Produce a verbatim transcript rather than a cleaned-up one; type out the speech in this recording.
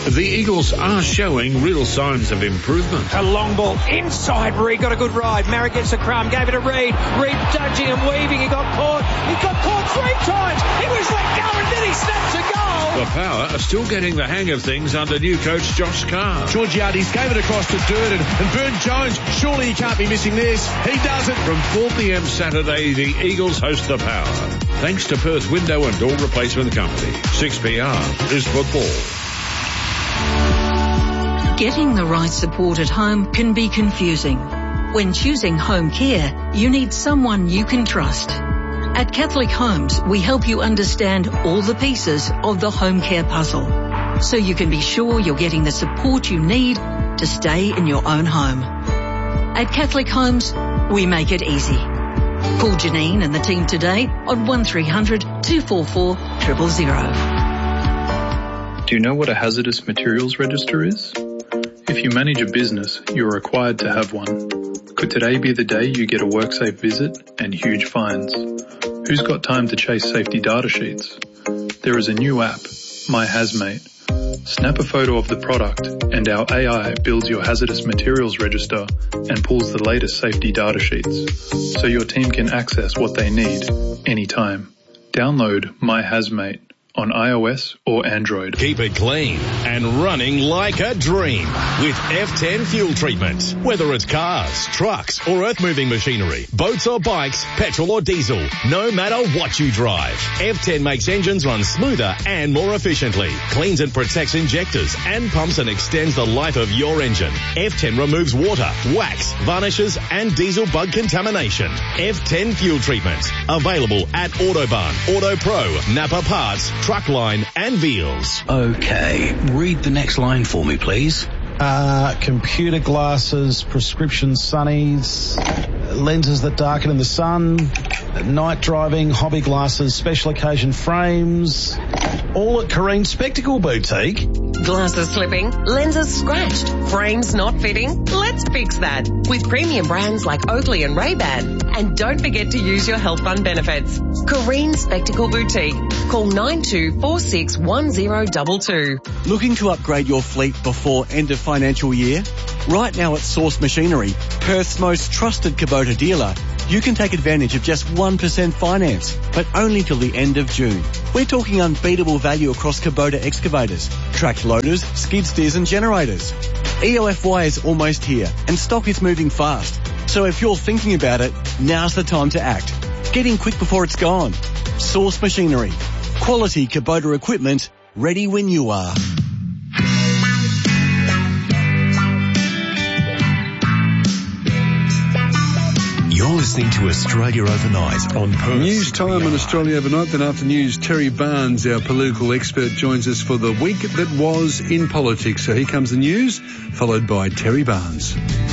The Eagles are showing real signs of improvement. A long ball inside. Reid got a good ride. Merritt gets a crumb, gave it to Reid. Reid dodging and weaving. He got caught. He got caught three times. He was let go and then he snaps a goal. The Power are still getting the hang of things under new coach Josh Carr. Georgiades gave it across to Durden and Burne-Jones. Surely he can't be missing this. He does it. From four p.m. Saturday, the Eagles host the Power. Thanks to Perth Window and Door Replacement Company. six P R is football. Getting the right support at home can be confusing. When choosing home care, you need someone you can trust. At Catholic Homes, we help you understand all the pieces of the home care puzzle, so you can be sure you're getting the support you need to stay in your own home. At Catholic Homes, we make it easy. Call Janine and the team today on one three hundred two four four zero zero zero. Do you know what a hazardous materials register is? If you manage a business, you're required to have one. Could today be the day you get a WorkSafe visit and huge fines? Who's got time to chase safety data sheets? There is a new app, My Hazmate. Snap a photo of the product and our A I builds your hazardous materials register and pulls the latest safety data sheets so your team can access what they need anytime. Download My Hazmate on iOS or Android. Keep it clean and running like a dream with F ten fuel treatment. Whether it's cars, trucks or earth-moving machinery, boats or bikes, petrol or diesel, no matter what you drive, F ten makes engines run smoother and more efficiently, cleans and protects injectors and pumps and extends the life of your engine. F ten removes water, wax, varnishes and diesel bug contamination. F ten fuel treatment. Available at Autobahn, Auto Pro, Napa Parts, Truckline and Veals. Okay, read the next line for me, please. Uh, computer glasses, prescription sunnies, lenses that darken in the sun, night driving, hobby glasses, special occasion frames, all at Careen Spectacle Boutique. Glasses slipping, lenses scratched, frames not fitting? Let's fix that with premium brands like Oakley and Ray-Ban. And don't forget to use your health fund benefits. Careen Spectacle Boutique. Call nine two four six one zero two two. Looking to upgrade your fleet before end of financial year? Right now at Source Machinery, Perth's most trusted Kubota dealer, you can take advantage of just one percent finance, but only till the end of June. We're talking unbeatable value across Kubota excavators, tracked loaders, skid steers and generators. E O F Y is almost here and stock is moving fast. So if you're thinking about it, now's the time to act. Get in quick before it's gone. Source Machinery. Quality Kubota equipment, ready when you are. You're listening to Australia Overnight on Perth. News time on Australia Overnight. Then after news, Terry Barnes, our political expert, joins us for the week that was in politics. So here comes the news, followed by Terry Barnes.